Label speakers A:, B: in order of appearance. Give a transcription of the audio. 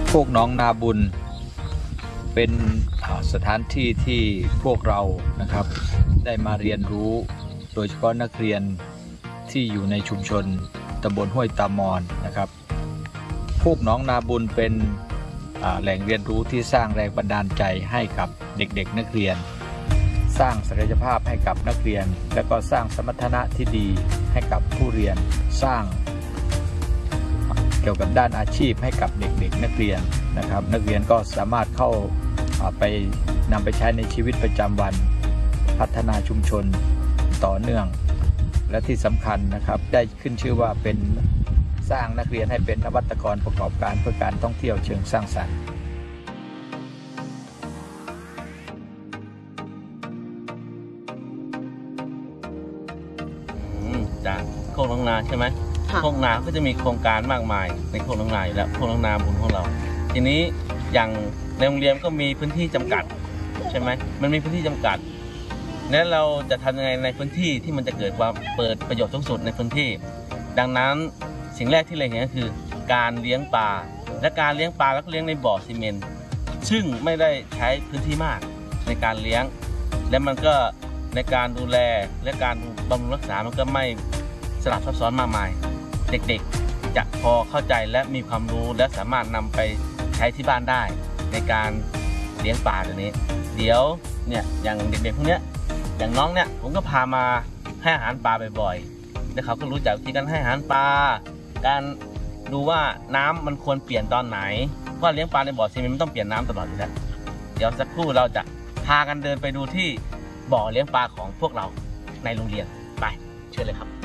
A: พวกน้องนาบุญเป็นสถานที่ที่พวกเรานะครับได้มาเรียนรู้โดยเฉพาะนักเรียนที่อยู่ในชุมชนตำบลห้วยตามอนนะครับพวกน้องนาบุญเป็นแหล่งเรียนรู้ที่สร้างแรงบันดาลใจให้กับเด็กๆนักเรียนสร้างศักยภาพให้กับนักเรียนและก็สร้างสมรรถนะที่ดีให้กับผู้เรียนสร้างเกี่ยวกับด้านอาชีพให้กับเด็กๆนักเรียนนะครับนักเรียนก็สามารถเข้าไปนำไปใช้ในชีวิตประจำวันพัฒนาชุมชนต่อเนื่องและที่สำคัญนะครับได้ขึ้นชื่อว่าเป็นสร้างนักเรียนให้เป็นนวัตกรประกอบการเพื่อการท่องเที่ยวเชิงสร้างสรรค์
B: จากโคกน้องนาใช่ไหมโคกนาก็จะมีโครงการมากมายในโคกน้องนาอยู่แล้วโคกน้องนาบุญของเราทีนี้อย่างในโรงเรียนก็มีพื้นที่จำกัดใช่ไหมมันมีพื้นที่จำกัดแล้วเราจะทำยังไงในพื้นที่ที่มันจะเกิดความเปิดประโยชน์สูงสุดในพื้นที่ดังนั้นสิ่งแรกที่เราเห็นก็คือการเลี้ยงปลาและการเลี้ยงปลาแล้วก็เลี้ยงในบ่อซีเมนต์ซึ่งไม่ได้ใช้พื้นที่มากในการเลี้ยงและมันก็ในการดูแลและการบำรุงรักษามันก็ไม่สลับซับซ้อนมากมายเด็กๆจะพอเข้าใจและมีความรู้และสามารถนำไปใช้ที่บ้านได้ในการเลี้ยงปลาตัวนี้เดี๋ยวเนี่ยอย่างเด็กๆพวกเนี้ยอย่างน้องเนี่ยผมก็พามาให้อาหารปลาบ่อยๆแล้วเขาก็รู้จักวิธีการให้อาหารปลาการดูว่าน้ำมันควรเปลี่ยนตอนไหนเพราะเลี้ยงปลาในบ่อซีเมนต์มันต้องเปลี่ยนน้ำตลอดอยู่แล้วเดี๋ยวสักครู่เราจะพากันเดินไปดูที่บ่อเลี้ยงปลาของพวกเราในโรงเรียนไปเชิญเลยครับ